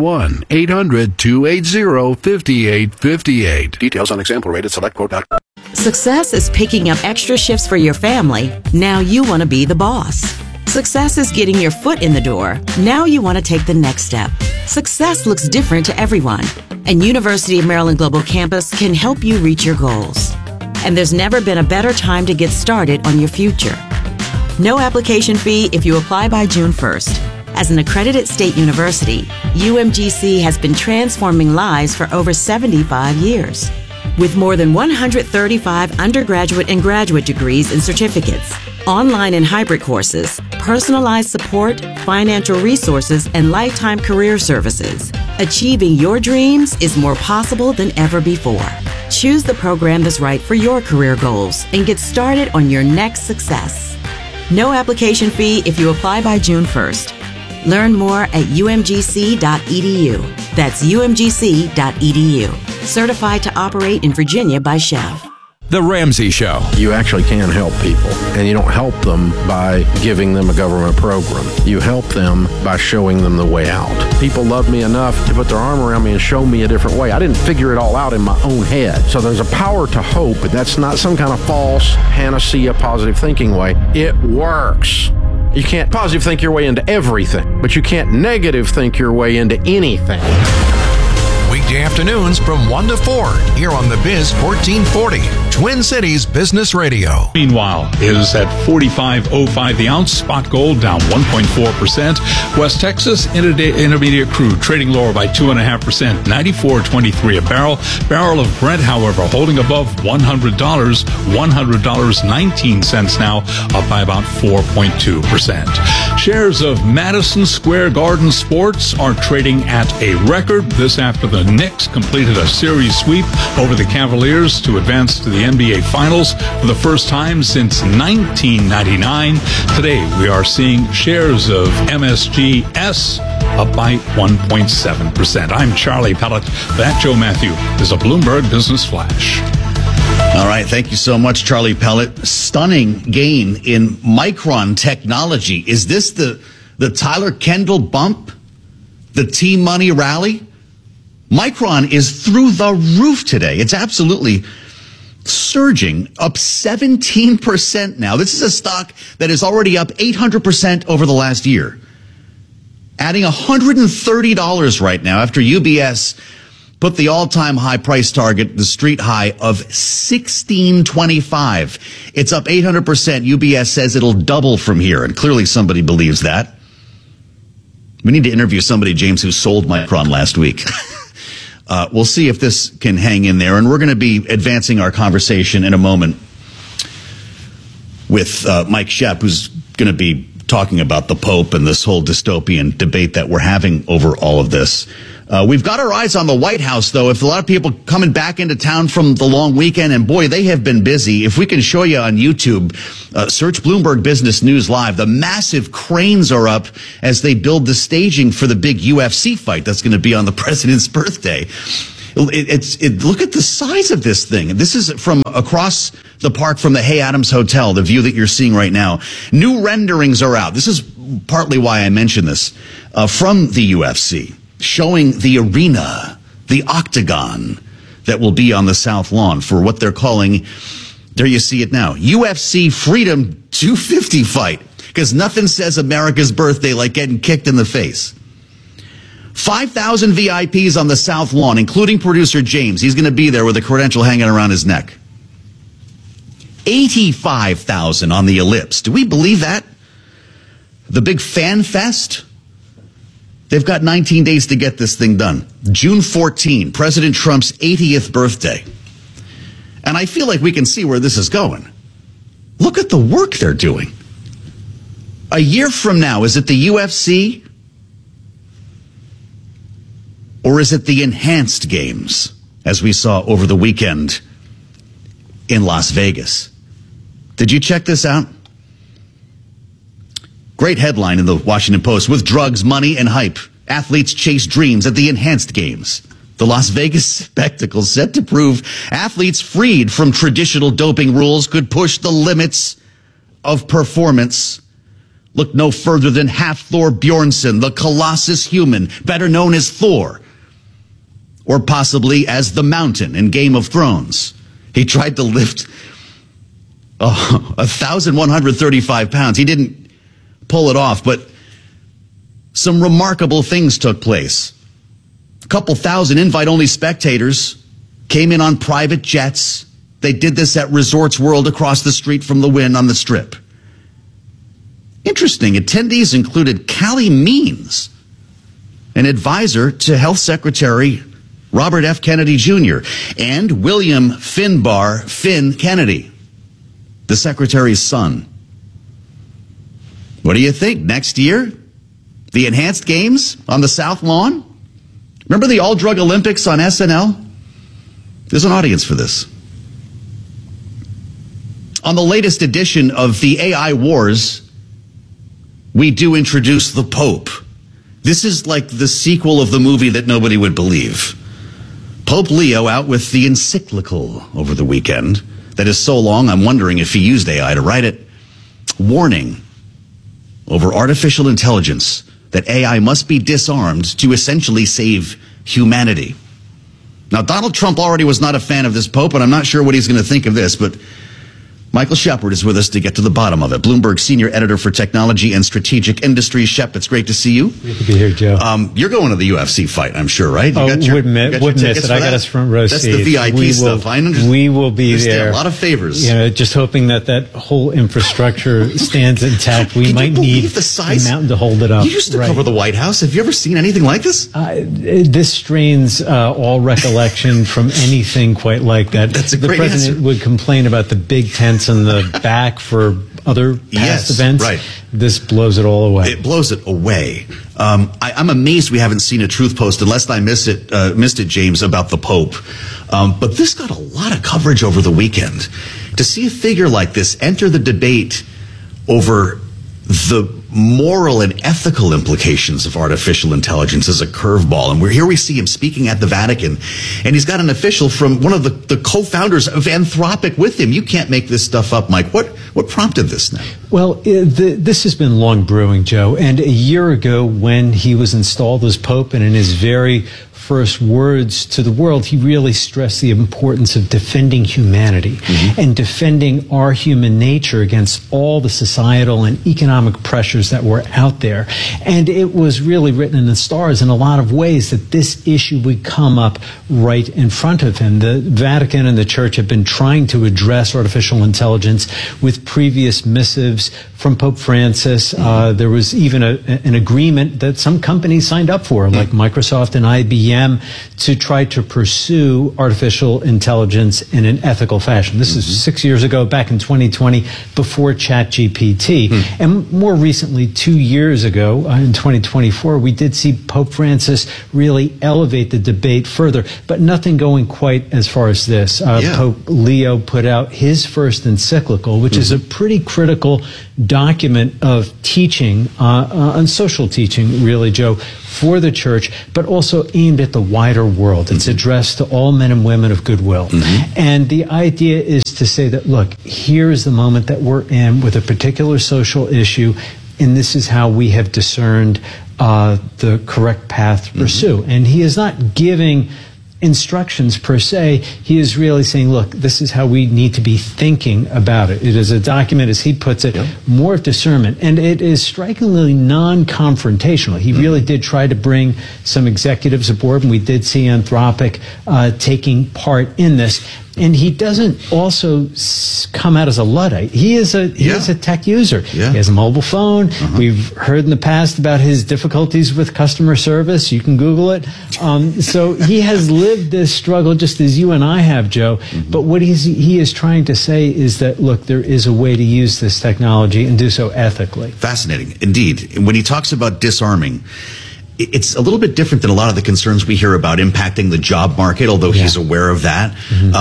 1-800-280-5858. Details on example rate at SelectQuote.com. Success is picking up extra shifts for your family. Now you want to be the boss. Success is getting your foot in the door. Now you want to take the next step. Success looks different to everyone, and University of Maryland Global Campus can help you reach your goals. And there's never been a better time to get started on your future. No application fee if you apply by June 1st. As an accredited state university, UMGC has been transforming lives for over 75 years. With more than 135 undergraduate and graduate degrees and certificates, online and hybrid courses, personalized support, financial resources, and lifetime career services. Achieving your dreams is more possible than ever before. Choose the program that's right for your career goals and get started on your next success. No application fee if you apply by June 1st. Learn more at umgc.edu. That's umgc.edu. Certified to operate in Virginia by Chev. The Ramsey Show. You actually can help people, and you don't help them by giving them a government program. You help them by showing them the way out. People love me enough to put their arm around me and show me a different way. I didn't figure it all out in my own head. So there's a power to hope, but that's not some kind of false panacea positive thinking way. It works. You can't positive think your way into everything, but you can't negative think your way into anything. Weekday afternoons from 1 to 4 here on The Biz 1440, Twin Cities Business Radio. Meanwhile, it is at $45.05 the ounce. Spot gold down 1.4%. West Texas Intermediate crude trading lower by 2.5%, $94.23 a barrel. Barrel of Brent, however, holding above $100, $100.19 now, up by about 4.2%. Shares of Madison Square Garden Sports are trading at a record. This after the Knicks completed a series sweep over the Cavaliers to advance to the NBA Finals for the first time since 1999. Today, we are seeing shares of MSGS up by 1.7%. I'm Charlie Pellet. That, Joe Matthew, is a Bloomberg Business Flash. All right. Thank you so much, Charlie Pellet. Stunning gain in Micron Technology. Is this the Tyler Kendall bump? The T-Money rally? Micron is through the roof today. It's absolutely surging, up 17% now. This is a stock that is already up 800% over the last year. Adding $130 right now after UBS put the all-time high price target, the street high of $16.25. It's up 800%. UBS says it'll double from here, and clearly somebody believes that. We need to interview somebody, James, who sold Micron last week. We'll see if this can hang in there, and we're going to be advancing our conversation in a moment with Mike Shep, who's going to be talking about the Pope and this whole dystopian debate that we're having over all of this. We've got our eyes on the White House, though. If a lot of people coming back into town from the long weekend, and boy, they have been busy. If we can show you on YouTube, search Bloomberg Business News Live. The massive cranes are up as they build the staging for the big UFC fight that's going to be on the president's birthday. Look at the size of this thing. This is from across the park from the Hay Adams Hotel, the view that you're seeing right now. New renderings are out. This is partly why I mention this, from the UFC, showing the arena, the octagon that will be on the South Lawn for what they're calling, there you see it now, UFC Freedom 250 fight. Because nothing says America's birthday like getting kicked in the face. 5,000 VIPs on the South Lawn, including producer James. He's going to be there with a credential hanging around his neck. 85,000 on the Ellipse. Do we believe that? The big fan fest? They've got 19 days to get this thing done. June 14, President Trump's 80th birthday. And I feel like we can see where this is going. Look at the work they're doing. A year from now, is it the UFC? Or is it the enhanced games, as we saw over the weekend in Las Vegas? Did you check this out? Great headline in the Washington Post. With drugs, money, and hype, athletes chase dreams at the enhanced games. The Las Vegas spectacle set to prove athletes freed from traditional doping rules could push the limits of performance. Look no further than Hafthor Bjornsson, the Colossus human, better known as Thor, or possibly as the Mountain in Game of Thrones. He tried to lift 1,135 pounds. He didn't pull it off, but some remarkable things took place. A couple thousand invite-only spectators came in on private jets. They did this at Resorts World across the street from the Wynn on the Strip. Interesting. Attendees included Callie Means, an advisor to Health Secretary Robert F. Kennedy Jr., and William Finbar Finn Kennedy, the Secretary's son. What do you think? Next year, the enhanced games on the South Lawn? Remember the all-drug Olympics on SNL? There's an audience for this. On the latest edition of the AI Wars, we do introduce the Pope. This is like the sequel of the movie that nobody would believe. Pope Leo out with the encyclical over the weekend that is so long I'm wondering if he used AI to write it. Warning over artificial intelligence that AI must be disarmed to essentially save humanity. Now, Donald Trump already was not a fan of this Pope, and I'm not sure what he's going to think of this, but Michael Shepard is with us to get to the bottom of it. Bloomberg Senior Editor for Technology and Strategic Industries. Shep, it's great to see you. Great to be here, Joe. You're going to the UFC fight, I'm sure, right? Wouldn't miss it. I got us front row seats. That's the VIP stuff. I understand. We will be there. A lot of favors. You know, just hoping that whole infrastructure stands intact. We might need a mountain to hold it up. You used to cover the White House. Have you ever seen anything like this? This strains all recollection from anything quite like that. That's a the great president answer. would complain about the big tents in the back for other past events. Right. This blows it all away. It blows it away. I'm amazed we haven't seen a truth post, unless I missed it, James, about the Pope. But this got a lot of coverage over the weekend. To see a figure like this enter the debate over the moral and ethical implications of artificial intelligence is a curveball. And we see him speaking at the Vatican, and he's got an official from one of the co-founders of Anthropic with him. You can't make this stuff up, Mike. What prompted this now? Well, this has been long brewing, Joe. And a year ago, when he was installed as Pope, and in his very first words to the world, he really stressed the importance of defending humanity and defending our human nature against all the societal and economic pressures that were out there. And it was really written in the stars in a lot of ways that this issue would come up right in front of him. The Vatican and the Church have been trying to address artificial intelligence with previous missives from Pope Francis. There was even an agreement that some companies signed up for, like Microsoft and IBM, to try to pursue artificial intelligence in an ethical fashion. This is 6 years ago, back in 2020, before ChatGPT. And more recently, 2 years ago, in 2024, we did see Pope Francis really elevate the debate further, but nothing going quite as far as this. Pope Leo put out his first encyclical, which is a pretty critical document of teaching, on social teaching, really, Joe, for the church, but also aimed at the wider world. It's addressed to all men and women of goodwill. And the idea is to say that, look, here is the moment that we're in with a particular social issue, and this is how we have discerned the correct path to pursue. And he is not giving instructions per se. He is really saying, look, this is how we need to be thinking about it. It is a document, as he puts it, more of discernment, and it is strikingly non-confrontational. He really did try to bring some executives aboard, and we did see Anthropic taking part in this. And he doesn't also come out as a Luddite. He is a tech user. He has a mobile phone. We've heard in the past about his difficulties with customer service. You can Google it. So he has lived this struggle just as you and I have, Joe. But what he is trying to say is that, look, there is a way to use this technology and do so ethically. Fascinating, indeed. When he talks about disarming, it's a little bit different than a lot of the concerns we hear about impacting the job market, although he's aware of that,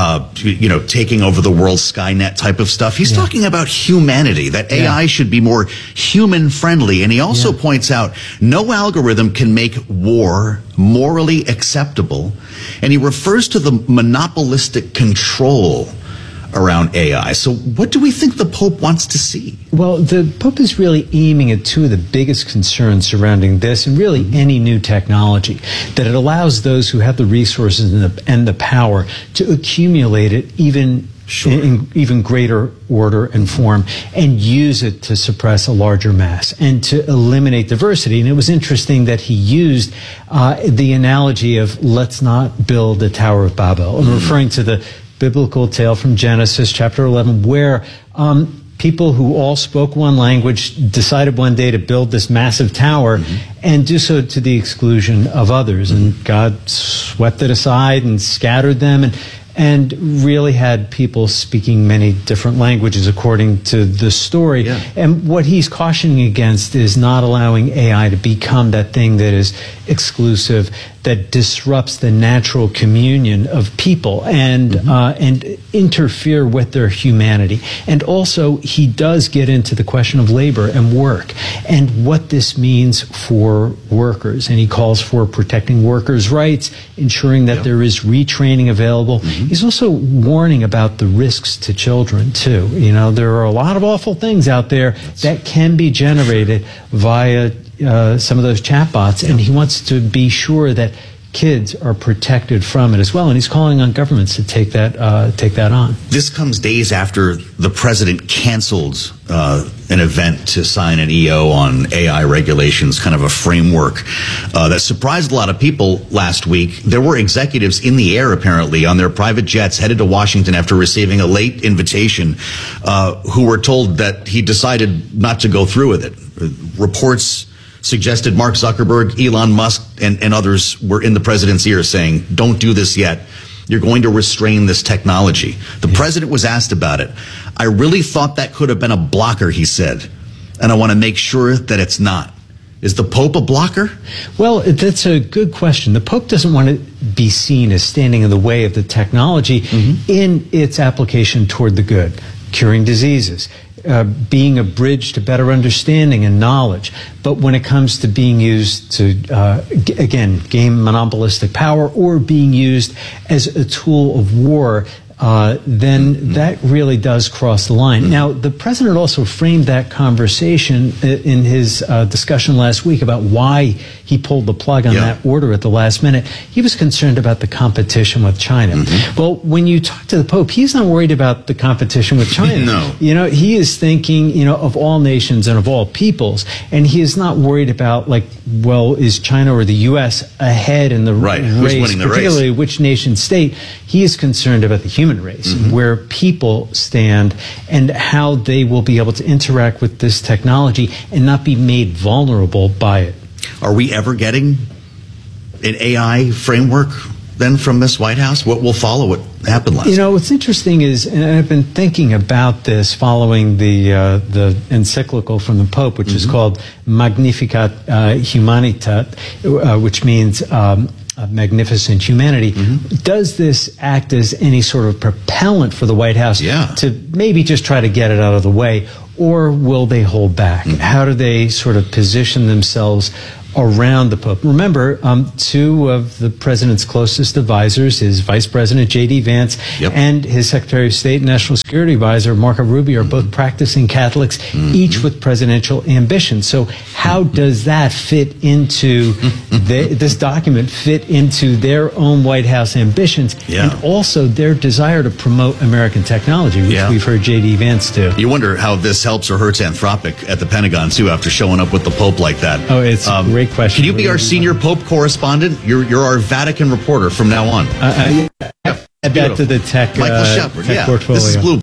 taking over the world, Skynet type of stuff. He's talking about humanity, that AI should be more human-friendly. And he also points out no algorithm can make war morally acceptable. And he refers to the monopolistic control around AI. So what do we think the Pope wants to see? Well, the Pope is really aiming at two of the biggest concerns surrounding this and really any new technology, that it allows those who have the resources and the power to accumulate it in even greater order and form and use it to suppress a larger mass and to eliminate diversity. And it was interesting that he used the analogy of let's not build the Tower of Babel, and referring to the biblical tale from Genesis chapter 11, where people who all spoke one language decided one day to build this massive tower and do so to the exclusion of others. And God swept it aside and scattered them and really had people speaking many different languages according to the story. And what he's cautioning against is not allowing AI to become that thing that is exclusive, that disrupts the natural communion of people and interfere with their humanity. And also, he does get into the question of labor and work and what this means for workers. And he calls for protecting workers' rights, ensuring that there is retraining available. He's also warning about the risks to children, too. You know, there are a lot of awful things out there that can be generated via some of those chatbots, and he wants to be sure that kids are protected from it as well. And he's calling on governments to take that on. This comes days after the president canceled an event to sign an EO on AI regulations, kind of a framework that surprised a lot of people last week. There were executives in the air, apparently, on their private jets headed to Washington after receiving a late invitation, who were told that he decided not to go through with it. Reports suggested Mark Zuckerberg, Elon Musk, and others were in the president's ear saying, don't do this yet. You're going to restrain this technology. The president was asked about it. I really thought that could have been a blocker, he said, and I want to make sure that it's not. Is the Pope a blocker? Well, that's a good question. The Pope doesn't want to be seen as standing in the way of the technology in its application toward the good, curing diseases, being a bridge to better understanding and knowledge. But when it comes to being used to, again, gain monopolistic power or being used as a tool of war, then that really does cross the line. Now, the president also framed that conversation in his discussion last week about why he pulled the plug on that order at the last minute. He was concerned about the competition with China. Well, when you talk to the Pope, he's not worried about the competition with China. No. You know, he is thinking, you know, of all nations and of all peoples, and he is not worried about, like, well, is China or the U.S. ahead in the race, particularly which nation state. He is concerned about the human race, where people stand and how they will be able to interact with this technology and not be made vulnerable by it. Are we ever getting an AI framework then from this White House? What will follow what happened last? You know, what's interesting is, and I've been thinking about this following the encyclical from the Pope, which is called Magnificat Humanitat, which means magnificent humanity. Does this act as any sort of propellant for the White House to maybe just try to get it out of the way, or will they hold back? How do they sort of position themselves around the Pope? Remember, two of the president's closest advisors, his Vice President J.D. Vance and his Secretary of State and National Security Advisor Marco Rubio, are both practicing Catholics, each with presidential ambition. So how does that fit into this document fit into their own White House ambitions and also their desire to promote American technology, which we've heard J.D. Vance do? You wonder how this helps or hurts Anthropic at the Pentagon, too, after showing up with the Pope like that. Oh, it's great question. Can you be our senior Pope correspondent? You're our Vatican reporter from now on. Add that to the tech, Michael Shepard, tech portfolio. This is Blue.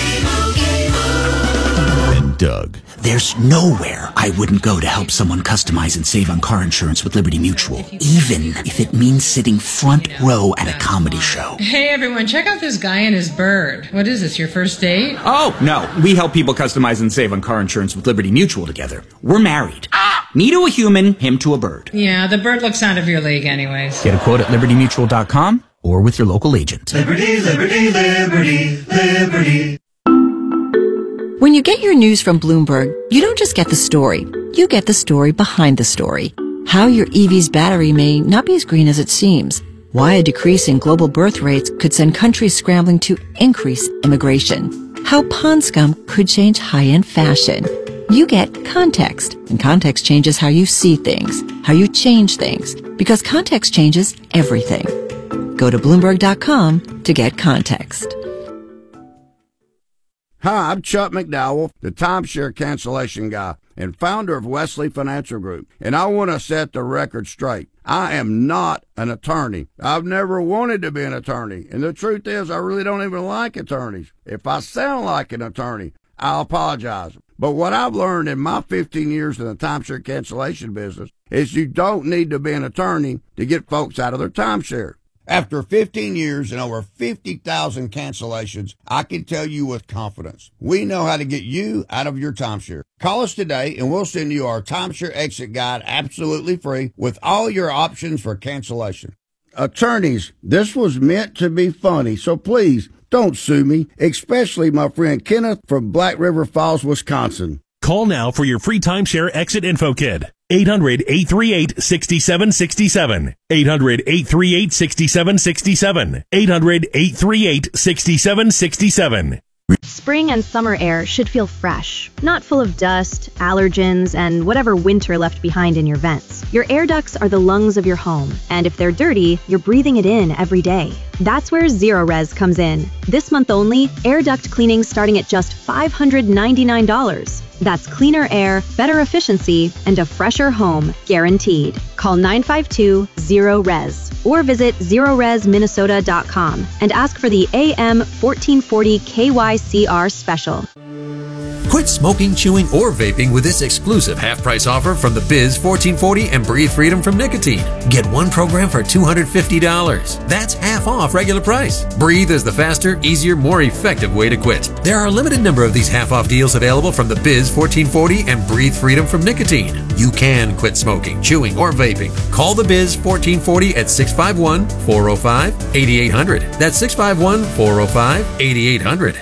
And Doug. There's nowhere I wouldn't go to help someone customize and save on car insurance with Liberty Mutual, even if it means sitting front row at a comedy show. Hey everyone, check out this guy and his bird. What is this, your first date? Oh, no. We help people customize and save on car insurance with Liberty Mutual together. We're married. Me to a human, him to a bird. Yeah, the bird looks out of your league anyways. Get a quote at libertymutual.com or with your local agent. Liberty, liberty, liberty, liberty. When you get your news from Bloomberg, you don't just get the story. You get the story behind the story. How your EV's battery may not be as green as it seems. Why a decrease in global birth rates could send countries scrambling to increase immigration. How pond scum could change high-end fashion. You get context, and context changes how you see things, how you change things, because context changes everything. Go to Bloomberg.com to get context. Hi, I'm Chuck McDowell, the timeshare cancellation guy and founder of Wesley Financial Group, and I want to set the record straight. I am not an attorney. I've never wanted to be an attorney, and the truth is I really don't even like attorneys. If I sound like an attorney, I'll apologize. But what I've learned in my 15 years in the timeshare cancellation business is you don't need to be an attorney to get folks out of their timeshare. After 15 years and over 50,000 cancellations, I can tell you with confidence, we know how to get you out of your timeshare. Call us today and we'll send you our timeshare exit guide absolutely free with all your options for cancellation. Attorneys, this was meant to be funny, so please don't sue me, especially my friend Kenneth from Black River Falls, Wisconsin. Call now for your free timeshare exit info kit. 800-838-6767. 800-838-6767. 800-838-6767. Spring and summer air should feel fresh, not full of dust, allergens, and whatever winter left behind in your vents. Your air ducts are the lungs of your home, and if they're dirty, you're breathing it in every day. That's where Zerorez comes in. This month only, air duct cleaning starting at just $599. That's cleaner air, better efficiency, and a fresher home, guaranteed. Call 952-ZERO-RES or visit ZeroResMinnesota.com and ask for the AM 1440 KYCR special. Quit smoking, chewing, or vaping with this exclusive half-price offer from the Biz 1440 and Breathe Freedom from Nicotine. Get one program for $250. That's half off regular price. Breathe is the faster, easier, more effective way to quit. There are a limited number of these half-off deals available from the Biz 1440 and Breathe Freedom from Nicotine. You can quit smoking, chewing, or vaping. Call the Biz 1440 at 651-405-8800. That's 651-405-8800.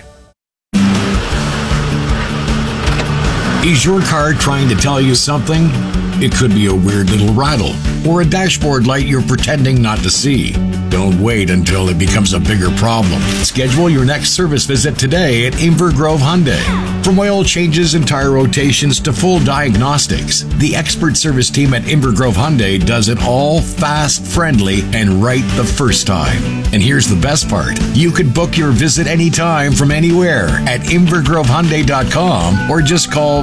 Is your car trying to tell you something? It could be a weird little rattle or a dashboard light you're pretending not to see. Don't wait until it becomes a bigger problem. Schedule your next service visit today at Inver Grove Hyundai. From oil changes and tire rotations to full diagnostics, the expert service team at Inver Grove Hyundai does it all fast, friendly, and right the first time. And here's the best part. You could book your visit anytime from anywhere at InvergroveHyundai.com or just call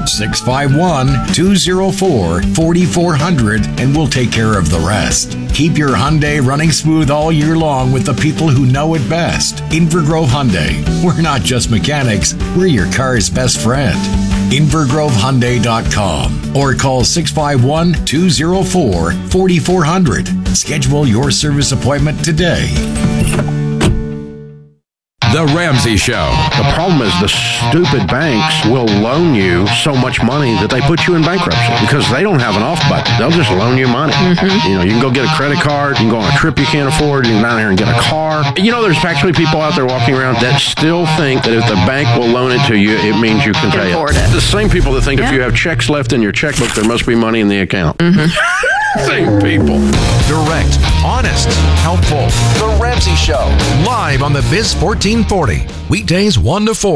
651-204-4400 and we'll take care of the rest. Keep your Hyundai running smooth all year long with the people who know it best. Inver Grove Hyundai. We're not just mechanics, we're your car's best friend. InvergroveHyundai.com or call 651-204-4400. Schedule your service appointment today. The Ramsey Show. The problem is the stupid banks will loan you so much money that they put you in bankruptcy because they don't have an off button. They'll just loan you money. You know, you can go get a credit card, you can go on a trip you can't afford, you can go down there and get a car. You know, there's actually people out there walking around that still think that if the bank will loan it to you, it means you can pay it. The same people that think if you have checks left in your checkbook, there must be money in the account. Same people. Direct, honest, helpful. The Ramsey Show. Live on the Biz 1440. Weekdays 1 to 4.